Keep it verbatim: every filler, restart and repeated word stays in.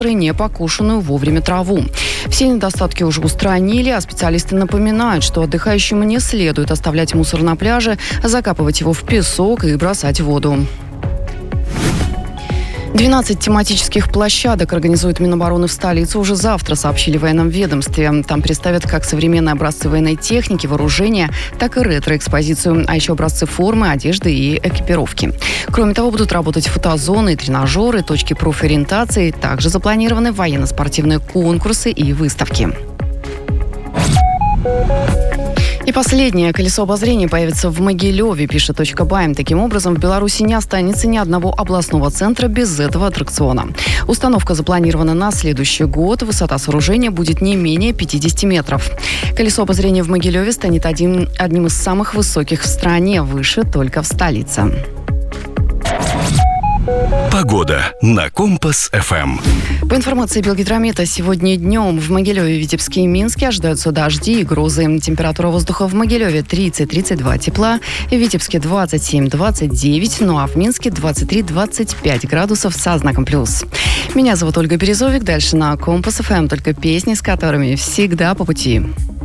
не покушенную вовремя траву. Все недостатки уже устранили, а специалисты напоминают, что отдыхающему не следует оставлять мусор на пляже, закапывать его в песок и бросать в воду. двенадцать тематических площадок организует Минобороны в столице уже завтра, сообщили в военном ведомстве. Там представят как современные образцы военной техники, вооружения, так и ретро-экспозицию, а еще образцы формы, одежды и экипировки. Кроме того, будут работать фотозоны, тренажеры, точки профориентации. Также запланированы военно-спортивные конкурсы и выставки. И последнее. Колесо обозрения появится в Могилеве, пишет точка бай. Таким образом, в Беларуси не останется ни одного областного центра без этого аттракциона. Установка запланирована на следующий год. Высота сооружения будет не менее пятьдесят метров. Колесо обозрения в Могилеве станет один, одним из самых высоких в стране, выше только в столице. Погода на Компас-ФМ. По информации Белгидромета, сегодня днем в Могилеве, Витебске и Минске ожидаются дожди и грозы. Температура воздуха в Могилеве тридцать - тридцать два тепла, в Витебске двадцать семь - двадцать девять, ну а в Минске двадцать три - двадцать пять градусов со знаком плюс. Меня зовут Ольга Березовик. Дальше на Компас-ФМ только песни, с которыми всегда по пути.